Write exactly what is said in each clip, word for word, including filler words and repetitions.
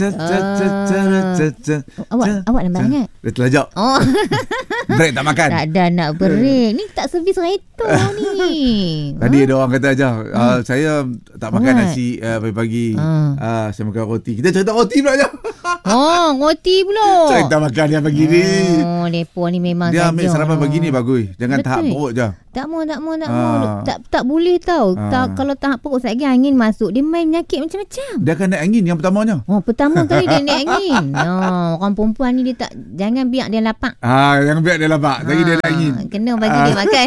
Awak awak lambat sangat. Dia terlajak. Oh. Break tak makan. Tak ada nak break. Ni tak servis kereta ni. Tadi ada orang kata aja, uh, saya tak makan What? nasi uh, pagi-pagi. Hmm. Uh, saya makan roti. Kita cerita roti pula je. Oh, roti pula. Cerita makan dia pagi ni. Oh, depa ni memang Dia ambil saja. sarapan pagi ni bagus. Jangan Betul. tahap perut je. Tak mau, tak mau, tak Ah. mau. Tak tak boleh tau. Ah. Tak, kalau tahap perut lagi angin masuk, dia main penyakit macam-macam. Dia akan naik angin yang pertamanya. Oh, pertama kali dia naik angin. No, orang perempuan ni dia tak, jangan biar dia lapar. Ah, yang biar dia labak. Lagi dia naik angin. Kena bagi Ah. dia makan.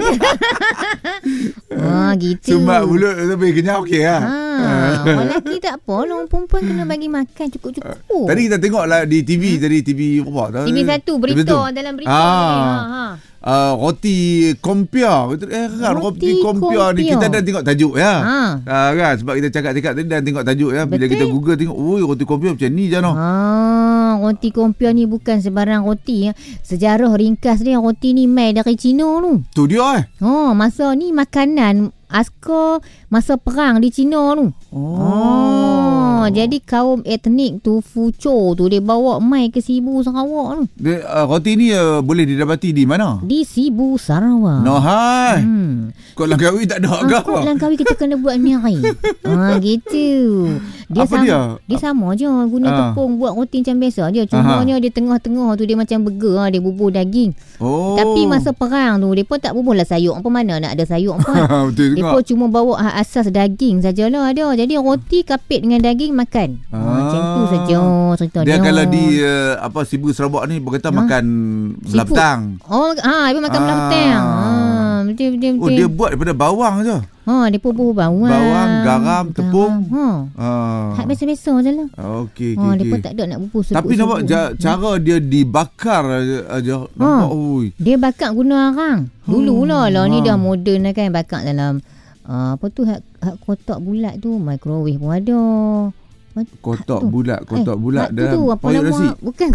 Oh, gitu. Sumbat mulut lebih kenyang okey lah. Ha, orang lelaki tak apa, orang perempuan kena bagi makan cukup-cukup. Tadi kita tengok lah di T V, hmm? Tadi T V apa? T V satu berita dalam berita ah. ni. Ha, ha. Uh, roti kompia. Eh kan roti, roti kompia ni kita dah tengok tajuk ya. Ha. Uh, kan sebab kita cakap-cakap tadi dah tengok tajuk ya. Bila Betul. kita Google tengok, oi roti kompia macam ni je noh. Ah, roti kompia ni bukan sebarang roti ya. Sejarah ringkas dia, roti ni mai dari Cina tu. Tu dia eh. Oh, masa ni makanan askar masa perang di Cina tu. Oh. oh jadi kaum etnik tu Fuco tu dia bawa mai ke Sibu Sarawak tu. Dia, uh, roti ni uh, boleh didapati di mana? Di Sibu Sarawak. No hai. Hmm. Kod Langkawi tak ada ke? Ah, kod Langkawi kita kena buat ni hari. Ah, gitu. Dia Apa sama, dia? Dia sama je guna Ah. tepung buat roti macam biasa je. Cumanya dia tengah-tengah tu dia macam burger, dia bubur daging. Oh. Tapi masa perang tu depa tak bubuh lah sayur. Apa mana nak ada sayur apa? Betul Depa cuma bawa asas daging sajalah ada. Jadi roti kapit dengan daging makan. Ah. Ah. Macam tu saja cerita dia. dia. Kalau di uh, apa Sibu Sarawak ni berkata Ha? makan belah Seafood. petang. Oh, ha, dia makan Ah. belah petang. Ha, betul betul Oh betul. dia buat daripada bawang je. Ha, dia bubuh bawang. Bawang, garam, tepung. Ha. Ah. Hak biasa-biasa je lah. Okey okey. Ha, Okay, depa okay. tak ada nak bubuh sebut. Tapi nampak ja, cara dia dibakar aja. aja. Nampak oi. Dia bakar guna arang. Dulu lah lah ni Ha. dah moden dah kan bakar dalam uh, apa tu hak, hak kotak bulat tu microwave pun ada. Kotak tu. bulat, kotak eh, bulat hak tu dalam tu apa payung nama? nasi. Bukan.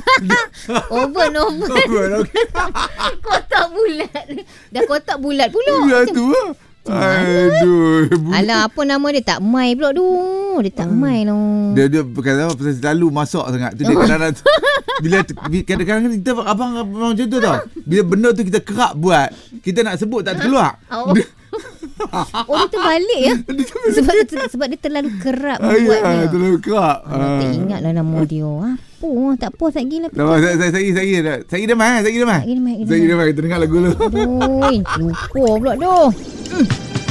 Oven oven. Oven, okey. Kotak bulat. Dah kotak bulat pula. Ya tu lah. Aduh. Alah apa nama dia tak mai pula tu. Dia tak mai tu. Dia dia kata apa pasal selalu masak sangat tu dia kadang-kadang bila kadang-kadang kita abang abang macam tu tau. Bila benda tu kita kerap buat, kita nak sebut tak terkeluar. Oh. Oh dia terbalik ya. Sebab sebab dia terlalu kerap Ah, buatnya. ya, terlalu kerap. Ah, tak ingatlah nama dia. Apa? Tak apa lagi lah. Tak apa, saya saya saya saya saya saya dah mai, saya dah mai. Lagi dah mai, lagi dah Saya mai. dah mai, kita dengar lagu dulu. Aduh, lupa pula tu. Hmm.